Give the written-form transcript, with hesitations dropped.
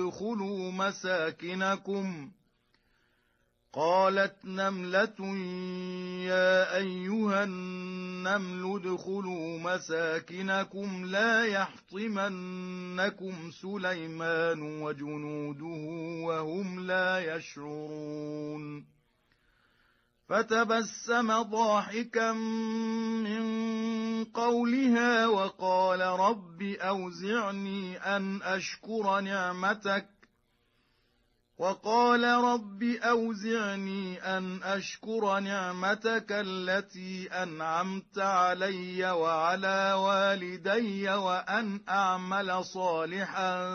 ادخلوا مساكنكم. قالت نملة يا أيها النمل ادخلوا مساكنكم لا يحطمنكم سليمان وجنوده وهم لا يشعرون. فتبسم ضاحكا من قولها وقال رب أوزعني أن أشكر نعمتك التي أنعمت علي وعلى والدي وأن أعمل صالحا